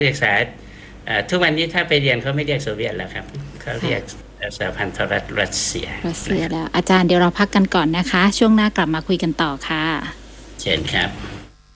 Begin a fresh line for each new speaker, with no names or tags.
เรียกสหทุกวันนี้ถ้าไปเรียนเขาไม่เรียกโซเวียตแล้วครับเขาเรียกสหพันธรัฐรัสเซีย
แล้วอาจารย์เดี๋ยวเราพักกันก่อนนะคะช่วงหน้ากลับมาคุยกันต่อค่ะ
เชิญครับ